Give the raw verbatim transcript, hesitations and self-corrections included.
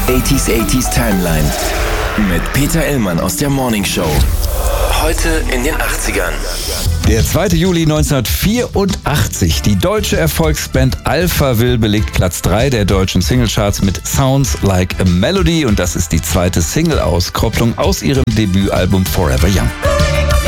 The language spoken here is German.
achtziger achtziger Timeline mit Peter Illmann aus der Morning Show. Heute in den achtzigern. Der zweite Juli neunzehnhundertvierundachtzig. Die deutsche Erfolgsband Alphaville belegt Platz drei der deutschen Singlecharts mit Sounds Like a Melody. Und das ist die zweite Single-Auskopplung aus ihrem Debütalbum Forever Young.